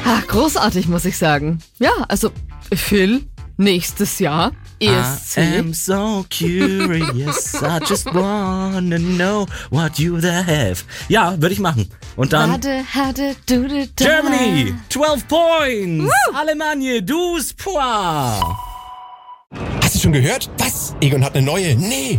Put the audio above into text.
Großartig, muss ich sagen. Ja, also Phil, nächstes Jahr ESC. I am so curious, I just wanna know what you there have. Ja, würde ich machen. Und dann Germany, 12 points. Allemagne, 12 points. Hast du schon gehört? Was? Egon hat eine neue? Nee.